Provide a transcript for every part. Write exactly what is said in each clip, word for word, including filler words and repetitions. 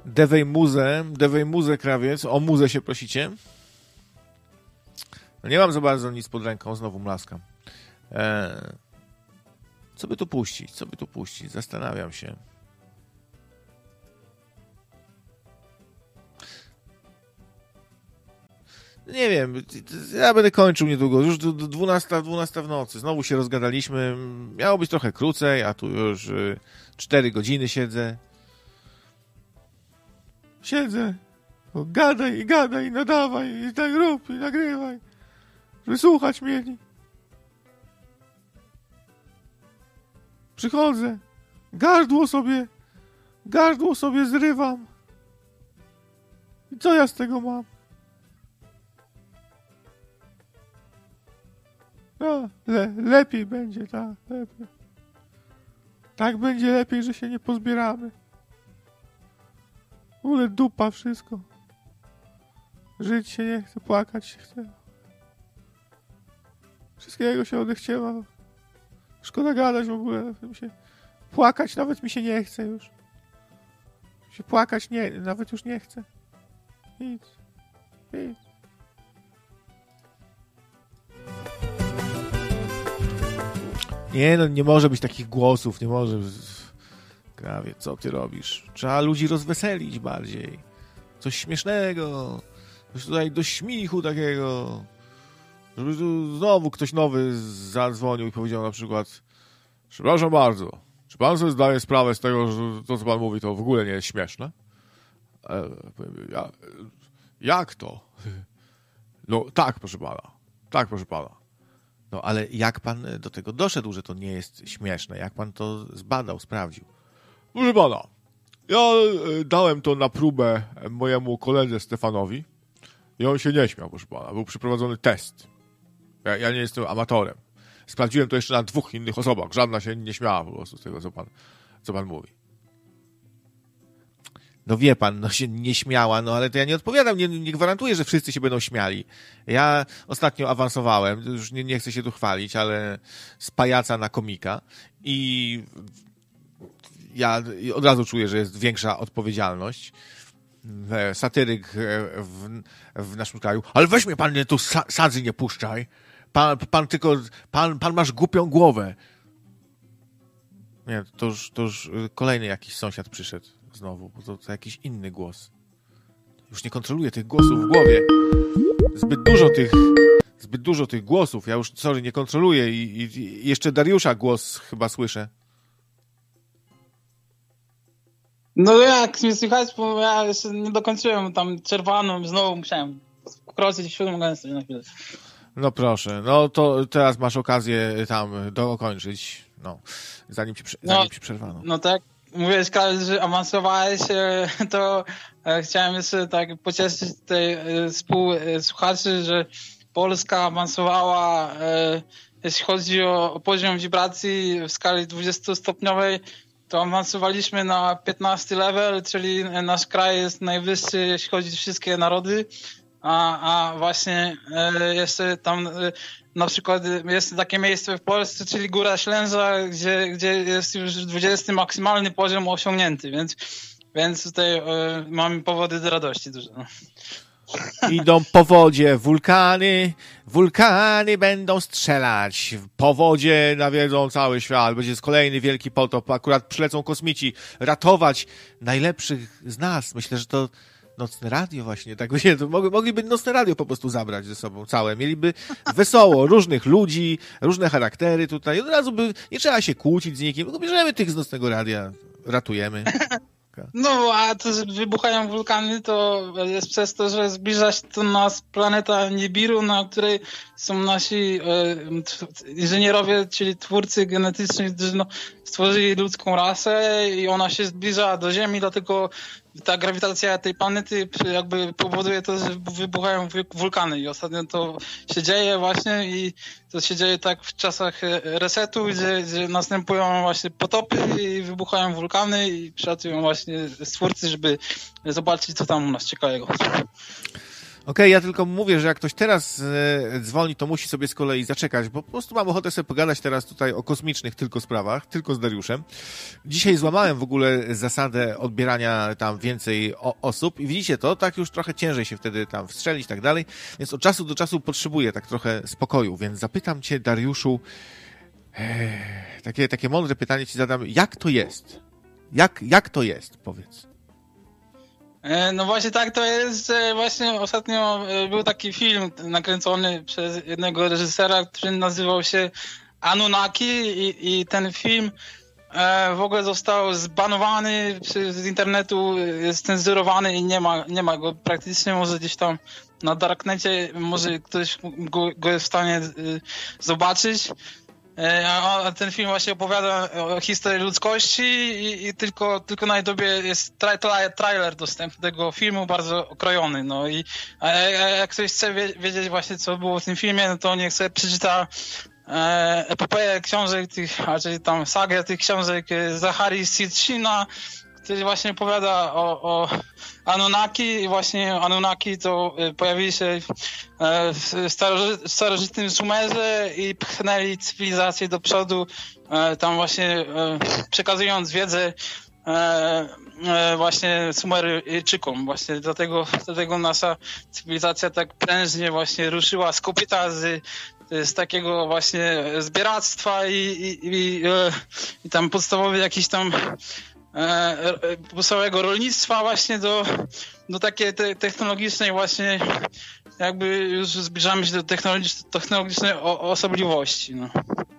Dewej muzę, dewej muzę krawiec, o muzę się prosicie? No nie mam za bardzo nic pod ręką, znowu mlaskam. Eee, co by tu puścić? Co by tu puścić? Zastanawiam się. Nie wiem, ja będę kończył niedługo, już dwunasta, dwunasta w nocy, znowu się rozgadaliśmy, miało być trochę krócej, a tu już cztery godziny siedzę. Siedzę, o, gadaj i gadaj i nadawaj i tak rób i nagrywaj, żeby słuchać mieli. Przychodzę, gardło sobie, gardło sobie zrywam. I co ja z tego mam? No, le, lepiej będzie, tak, lepiej. Tak będzie lepiej, że się nie pozbieramy. W ogóle dupa wszystko. Żyć się nie chce, płakać się chce. Wszystkiego się odechciewa. Szkoda gadać w ogóle. Mi się... Płakać nawet mi się nie chce już. Mi się płakać nie, nawet już nie chce. Nic. Nic. Nie no, nie może być takich głosów, nie może. Krawie, co ty robisz? Trzeba ludzi rozweselić bardziej. Coś śmiesznego. Coś tutaj do śmichu takiego. Żeby tu znowu ktoś nowy zadzwonił i powiedział na przykład: przepraszam bardzo, czy pan sobie zdaje sprawę z tego, że to, co pan mówi, to w ogóle nie jest śmieszne? E, ja, jak to? No tak, proszę pana. Tak, proszę pana. No ale jak pan do tego doszedł, że to nie jest śmieszne? Jak pan to zbadał, sprawdził? Proszę pana, ja dałem to na próbę mojemu koledze Stefanowi i on się nie śmiał, proszę pana. Był przeprowadzony test. Ja, ja nie jestem amatorem. Sprawdziłem to jeszcze na dwóch innych osobach. Żadna się nie śmiała po prostu z tego, co pan, co pan mówi. No wie pan, no się nie śmiała, no ale to ja nie odpowiadam, nie, nie gwarantuję, że wszyscy się będą śmiali. Ja ostatnio awansowałem, już nie, nie chcę się tu chwalić, ale z pajaca na komika i ja od razu czuję, że jest większa odpowiedzialność. Satyryk w, w naszym kraju. Ale weź mnie pan, tu sadzy nie puszczaj. Pan, pan tylko, pan, pan masz głupią głowę. Nie, to już, to już kolejny jakiś sąsiad przyszedł znowu, bo to, to jakiś inny głos. Już nie kontroluję tych głosów w głowie. Zbyt dużo tych, zbyt dużo tych głosów. Ja już, sorry, nie kontroluję i, i, i jeszcze Dariusza głos chyba słyszę. No jak mnie słychać, bo ja jeszcze nie dokończyłem tam czerwoną, znowu musiałem skrócić film gęsty na chwilę. No proszę, no to teraz masz okazję tam dokończyć, no, zanim ci, zanim no, ci przerwano. No tak, mówiłeś, Karol, że awansowałeś, to chciałem jeszcze tak pocieszyć tutaj współsłuchaczy, że Polska awansowała, jeśli chodzi o poziom wibracji w skali dwudziestostopniowej, to awansowaliśmy na piętnasty level, czyli nasz kraj jest najwyższy, jeśli chodzi o wszystkie narody, a, a właśnie e, jeszcze tam e, na przykład jest takie miejsce w Polsce, czyli Góra Ślęża, gdzie, gdzie jest już dwudziesty maksymalny poziom osiągnięty, więc, więc tutaj e, mamy powody do radości dużo. Idą powodzie, wulkany, wulkany będą strzelać, powodzie nawiedzą cały świat, będzie kolejny wielki potop, akurat przylecą kosmici ratować najlepszych z nas. Myślę, że to nocne radio właśnie, tak właśnie, to mogli, mogliby nocne radio po prostu zabrać ze sobą całe, mieliby wesoło, różnych ludzi, różne charaktery tutaj, od razu by, nie trzeba się kłócić z nikim, tylko bierzemy tych z nocnego radia, ratujemy. No, a to, że wybuchają wulkany, to jest przez to, że zbliża się do nas planeta Nibiru, na której są nasi e, inżynierowie, czyli twórcy genetyczni, którzy no, stworzyli ludzką rasę i ona się zbliża do Ziemi, dlatego ta grawitacja tej planety jakby powoduje to, że wybuchają wulkany i ostatnio to się dzieje właśnie i to się dzieje tak w czasach resetu, gdzie, gdzie następują właśnie potopy i wybuchają wulkany i przylatują właśnie stwórcy, żeby zobaczyć, co tam u nas ciekawego. okay, ja tylko mówię, że jak ktoś teraz e, dzwoni, to musi sobie z kolei zaczekać, bo po prostu mam ochotę sobie pogadać teraz tutaj o kosmicznych tylko sprawach, tylko z Dariuszem. Dzisiaj złamałem w ogóle zasadę odbierania tam więcej o, osób i widzicie to, tak już trochę ciężej się wtedy tam wstrzelić i tak dalej, więc od czasu do czasu potrzebuję tak trochę spokoju, więc zapytam cię, Dariuszu, e, takie, takie mądre pytanie ci zadam, jak to jest? Jak, jak to jest, powiedz? No właśnie tak to jest, że właśnie ostatnio był taki film nakręcony przez jednego reżysera, który nazywał się Anunnaki i, i ten film w ogóle został zbanowany z internetu, jest cenzurowany i nie ma, nie ma go praktycznie, może gdzieś tam na Darknecie, może ktoś go, go jest w stanie zobaczyć. A ten film właśnie opowiada o historii ludzkości i, i tylko, tylko na YouTubie jest tra, tra, trailer dostępny tego filmu, bardzo okrojony. No i a, a jak ktoś chce wie, wiedzieć właśnie, co było w tym filmie, no to niech sobie przeczyta e, epopeję książek tych, a czyli tam sagę tych książek Zachary Sitchina, który właśnie opowiada o, o Anunnaki i właśnie Anunnaki to pojawili się w starożytnym Sumerze i pchnęli cywilizację do przodu, tam właśnie przekazując wiedzę właśnie Sumeryjczykom. Właśnie dlatego, dlatego nasza cywilizacja tak prężnie właśnie ruszyła z kopyta, z, z takiego właśnie zbieractwa i, i, i, i tam podstawowy jakiś tam podstawowego rolnictwa właśnie do, do takiej te, technologicznej właśnie jakby już zbliżamy się do technologicz, technologicznej o, osobliwości. No.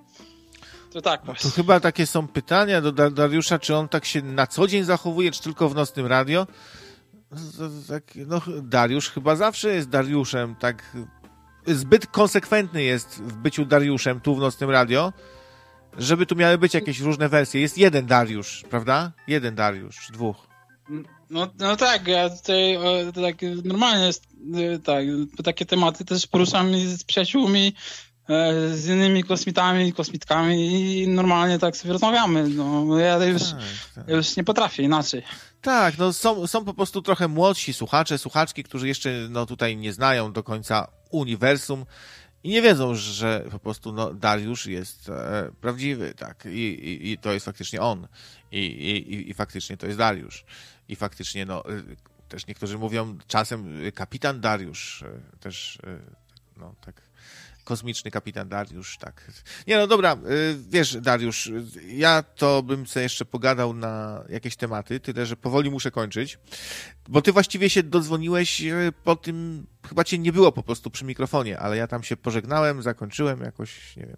To tak właśnie. To chyba takie są pytania do Dariusza, czy on tak się na co dzień zachowuje, czy tylko w nocnym radio? Tak, no, Dariusz chyba zawsze jest Dariuszem, tak zbyt konsekwentny jest w byciu Dariuszem tu w nocnym radio, żeby tu miały być jakieś różne wersje. Jest jeden Dariusz, prawda? Jeden Dariusz, dwóch. No, no tak, ja tutaj tak normalnie jest, tak, takie tematy też poruszam z przyjaciółmi, z innymi kosmitami, kosmitkami i normalnie tak sobie rozmawiamy. No, ja już, tak, tak. już nie potrafię inaczej. Tak, no są, są po prostu trochę młodsi słuchacze, słuchaczki, którzy jeszcze no, tutaj nie znają do końca uniwersum i nie wiedzą, że po prostu no, Dariusz jest e, prawdziwy, tak, I, i, i to jest faktycznie on. I, i, i faktycznie to jest Dariusz. I faktycznie, no, też niektórzy mówią czasem kapitan Dariusz, też, no, tak, kosmiczny kapitan Dariusz, tak. Nie, no dobra, wiesz, Dariusz, ja to bym sobie jeszcze pogadał na jakieś tematy, tyle, że powoli muszę kończyć, bo ty właściwie się dodzwoniłeś po tym, chyba cię nie było po prostu przy mikrofonie, ale ja tam się pożegnałem, zakończyłem jakoś, nie wiem.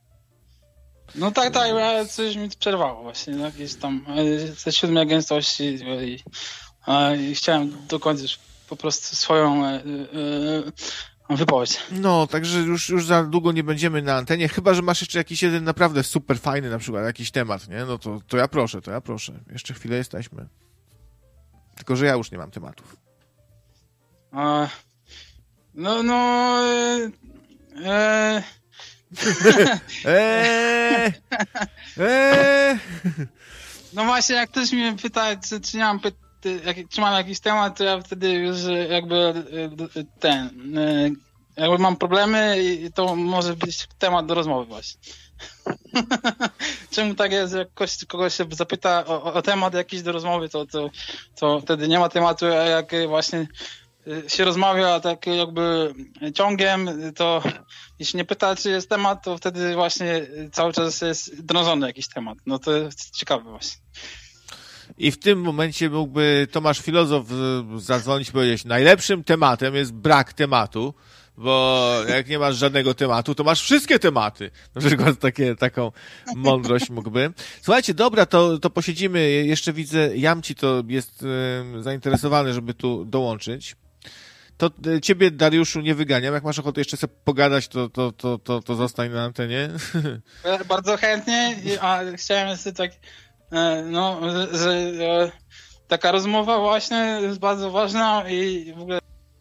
No tak, tak, ale coś mi przerwało właśnie, jakieś tam ze siódmej gęstości i, i chciałem dokończyć po prostu swoją e, e, wypowiedź. No, także już, już za długo nie będziemy na antenie, chyba że masz jeszcze jakiś jeden naprawdę super fajny na przykład jakiś temat, nie? No to, to ja proszę, to ja proszę. Jeszcze chwilę jesteśmy. Tylko, że ja już nie mam tematów. A, no, no... E, e... eee, eee. No właśnie, jak ktoś mnie pyta, czy, czy, nie mam py- jak, czy mam jakiś temat, to ja wtedy już jakby ten, jakby mam problemy i to może być temat do rozmowy właśnie. Czemu tak jest, jak ktoś kogoś się zapyta o, o temat jakiś do rozmowy, to, to, to wtedy nie ma tematu, a jak właśnie się rozmawia tak jakby ciągiem, to jeśli nie pyta, czy jest temat, to wtedy właśnie cały czas jest drążony jakiś temat. No to jest ciekawe właśnie. I w tym momencie mógłby Tomasz Filozof zadzwonić i powiedzieć, najlepszym tematem jest brak tematu, bo jak nie masz żadnego tematu, to masz wszystkie tematy. Na przykład takie, taką mądrość mógłby. Słuchajcie, dobra, to, to posiedzimy. Jeszcze widzę, Jamci to jest y, zainteresowany, żeby tu dołączyć. To ciebie, Dariuszu, nie wyganiam. Jak masz ochotę jeszcze sobie pogadać, to, to, to, to, to zostań na antenie. Bardzo chętnie, a chciałem sobie tak, no, że taka rozmowa właśnie jest bardzo ważna i w ogóle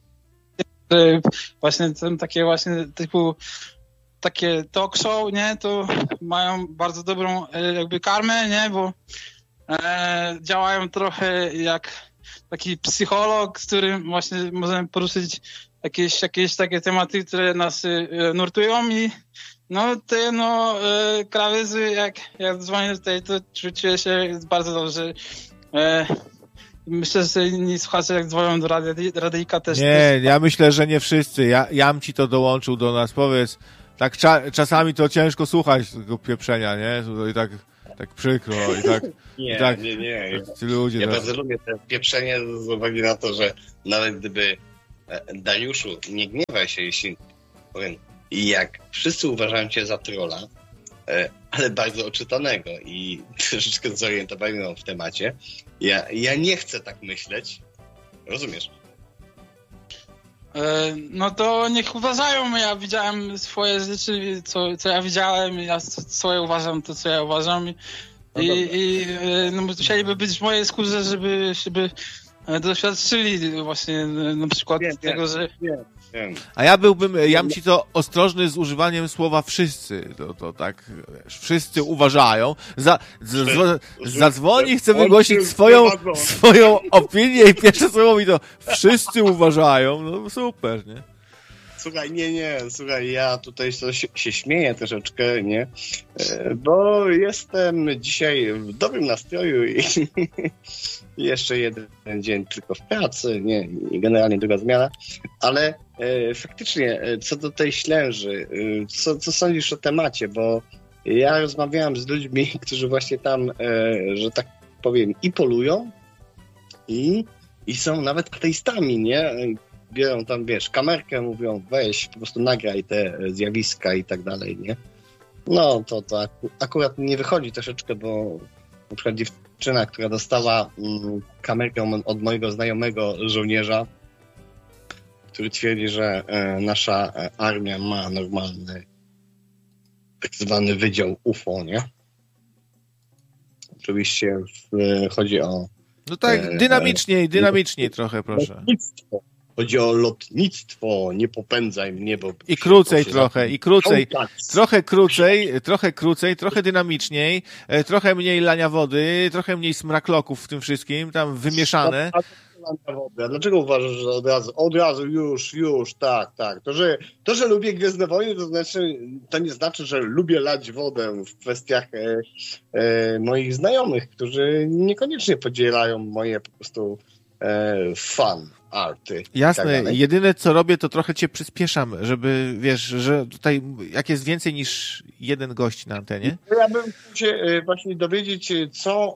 właśnie takie właśnie typu takie talk show, nie, to mają bardzo dobrą jakby karmę, nie, bo e, działają trochę jak taki psycholog, z którym właśnie możemy poruszyć jakieś, jakieś takie tematy, które nas y, nurtują i no te no y, krawiec, jak, jak dzwonię tutaj, to czuję się bardzo dobrze. E, myślę, że inni słuchacze jak dzwonią do rady, radyjka też... Nie, też... ja myślę, że nie wszyscy. Ja, jam ci to dołączył do nas, powiedz. Tak cza, czasami to ciężko słuchać tego pieprzenia, nie? I tak, tak przykro i tak... Nie, i tak, nie, nie. Ci ludzie Ja tak... bardzo lubię te pieprzenie z uwagi na to, że nawet gdyby Dariuszu, nie gniewaj się, jeśli powiem, jak wszyscy uważają cię za trolla, ale bardzo oczytanego i troszeczkę zorientowanego w temacie, ja, ja nie chcę tak myśleć. Rozumiesz? No to niech uważają, ja widziałem swoje rzeczy, co, co ja widziałem, ja swoje uważam to, co ja uważam i, no i, i no, musieliby być w mojej skórze, żeby, żeby doświadczyli właśnie na przykład wiem, tego, że... Wiem, wiem. A ja byłbym, ja bym ci to ostrożny z używaniem słowa wszyscy, to, to tak, wszyscy uważają, za, z, z, zadzwoni, chce wygłosić swoją, swoją opinię i pierwsze słowo mi to wszyscy uważają, no super, nie? Słuchaj, nie, nie, słuchaj, ja tutaj się, się śmieję troszeczkę, nie? Bo jestem dzisiaj w dobrym nastroju i jeszcze jeden dzień tylko w pracy, nie, i generalnie druga zmiana, ale e, faktycznie, co do tej Ślęży, co, co sądzisz o temacie, bo ja rozmawiałem z ludźmi, którzy właśnie tam, e, że tak powiem, i polują, i, i są nawet ateistami, nie? Biorą tam, wiesz, kamerkę, mówią, weź, po prostu nagraj te zjawiska i tak dalej, nie? No, to, to aku- akurat nie wychodzi troszeczkę, bo na przykład dziewczyna, która dostała mm, kamerkę od mojego znajomego żołnierza, który twierdzi, że e, nasza e, armia ma normalny tak zwany wydział U F O, nie? Oczywiście e, chodzi o... No tak, dynamiczniej, e, dynamiczniej trochę, proszę. Lotnictwo. Chodzi o lotnictwo, nie popędzaj mnie, bo... I krócej trochę, i krócej. Trochę krócej, trochę krócej, trochę dynamiczniej, trochę mniej lania wody, trochę mniej smrakloków w tym wszystkim, tam wymieszane. A, a, a dlaczego uważasz, że od razu, od razu, już, już, tak, tak. To, że, to, że lubię Gwiezdne Wojny, to znaczy, to nie znaczy, że lubię lać wodę w kwestiach e, e, moich znajomych, którzy niekoniecznie podzielają moje po prostu e, fan. Arty. Jasne, tak jedyne co robię, to trochę cię przyspieszam, żeby, wiesz, że tutaj jak jest więcej niż jeden gość na antenie. Ja bym chciał się właśnie dowiedzieć, co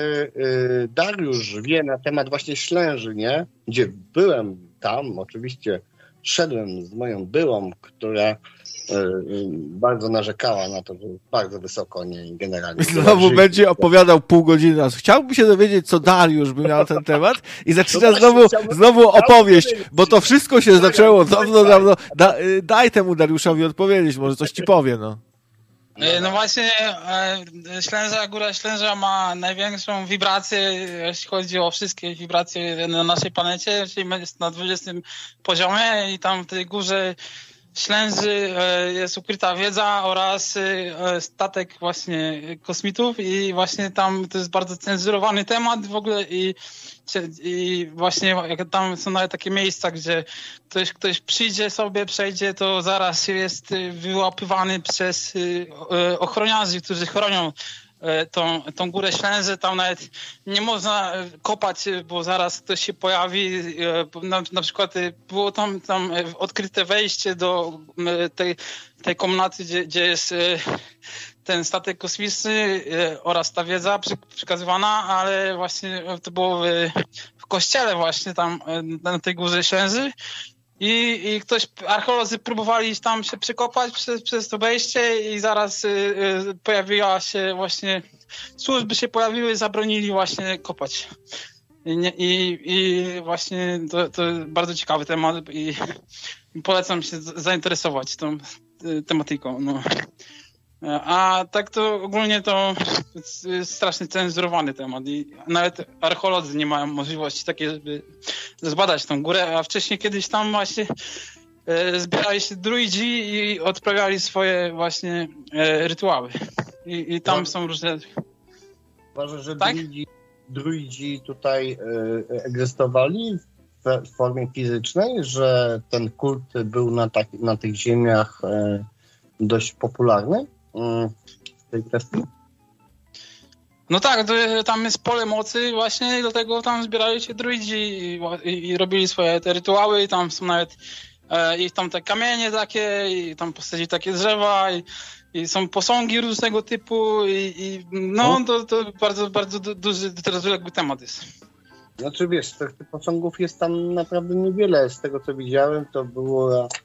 Dariusz wie na temat właśnie Ślęży, nie? Gdzie byłem tam, oczywiście szedłem z moją byłą, która bardzo narzekała na to, że bardzo wysoko, nie, generalnie. Znowu będzie opowiadał pół godziny raz. Chciałbym się dowiedzieć, co Dariusz by miał na ten temat i zaczyna no znowu, znowu opowieść, bo to wszystko się zaczęło dawno, dawno. Da, daj temu Dariuszowi odpowiedzieć, może coś ci powie, no. No właśnie, Ślęża, Góra Ślęża ma największą wibrację, jeśli chodzi o wszystkie wibracje na naszej planecie, czyli jest na dwudziestym poziomie i tam w tej górze Ślęży jest ukryta wiedza oraz statek właśnie kosmitów i właśnie tam to jest bardzo cenzurowany temat w ogóle i, i właśnie jak tam są nawet takie miejsca, gdzie ktoś, ktoś przyjdzie sobie, przejdzie, to zaraz jest wyłapywany przez ochroniarzy, którzy chronią tą, tą górę Ślęży, tam nawet nie można kopać, bo zaraz ktoś się pojawi. Na, na przykład było tam, tam odkryte wejście do tej, tej komnaty, gdzie, gdzie jest ten statek kosmiczny oraz ta wiedza przekazywana, ale właśnie to było w, w kościele właśnie tam na tej górze Ślęży. I, I ktoś, archeolodzy próbowali tam się przekopać przez, przez to wejście i zaraz y, y, pojawiła się właśnie, służby się pojawiły, zabronili właśnie kopać. I, nie, i, i właśnie to, to bardzo ciekawy temat i, i polecam się z, zainteresować tą y, tematyką. No. A tak to ogólnie to jest strasznie cenzurowany temat i nawet archeolodzy nie mają możliwości takiej, żeby zbadać tą górę, a wcześniej kiedyś tam właśnie e, zbierali się druidzi i odprawiali swoje właśnie e, rytuały. I, i tam Uważa, są różne... Uważasz, że tak? druidzi, druidzi tutaj e, egzystowali w, w formie fizycznej, że ten kult był na, tak, na tych ziemiach e, dość popularny e, w tej kwestii? No tak, to, tam jest pole mocy właśnie i do tego tam zbierali się druidzi i, i, i robili swoje te rytuały i tam są nawet e, i tam te kamienie takie i tam postaci takie drzewa i, i są posągi różnego typu i, i no to, to bardzo, bardzo du, duży teraz jakby temat jest. Znaczy wiesz, tych, tych posągów jest tam naprawdę niewiele. Z tego co widziałem, to było